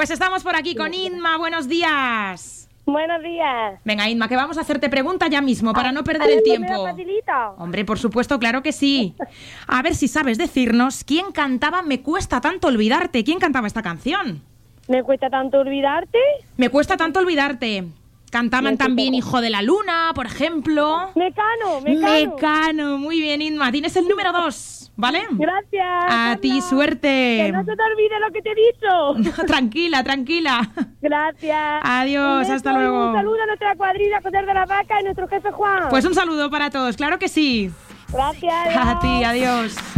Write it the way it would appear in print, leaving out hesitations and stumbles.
Pues estamos por aquí con Inma, buenos días. Buenos días. Venga, Inma, que vamos a hacerte pregunta ya mismo para no perder el tiempo. Facilito? Hombre, por supuesto, claro que sí. A ver si sabes decirnos quién cantaba Me cuesta tanto olvidarte. ¿Quién cantaba esta canción? ¿Me cuesta tanto olvidarte? Me cuesta tanto olvidarte. Cantaban también Hijo de la Luna, por ejemplo. Mecano. Muy bien, Inma. Tienes el número 2, ¿vale? Gracias. A ti, suerte. Que no se te olvide lo que te he dicho. No, tranquila. Gracias. Adiós, hasta luego. Un saludo a nuestra cuadrilla Coser de la Vaca y nuestro jefe Juan. Pues un saludo para todos, claro que sí. Gracias. A ti, adiós.